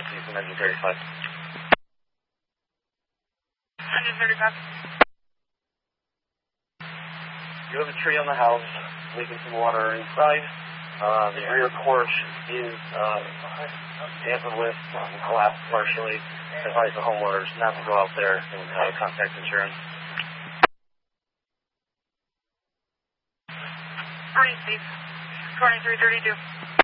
using engine 35. Engine 35. You have a tree on the house, leaking some water inside. The rear porch is tampered with, collapsed partially. Advise the homeowners not to go out there and contact insurance. Morning, Steve. 2332.